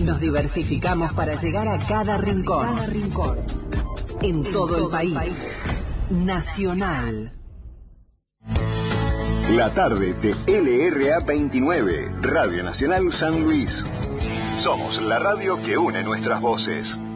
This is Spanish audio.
Nos diversificamos para llegar a cada rincón. En todo el país. Nacional. La tarde de LRA 29, Radio Nacional San Luis. Somos la radio que une nuestras voces.